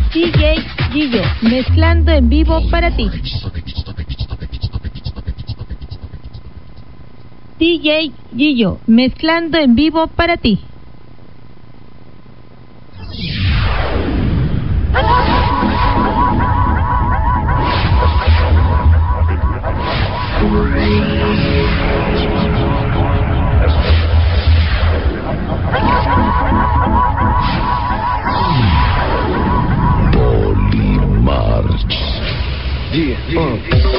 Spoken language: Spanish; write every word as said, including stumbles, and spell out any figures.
D J Gillo, mezclando en vivo para ti. D J Gillo, mezclando en vivo para ti. Polymarch. Yeah, uh.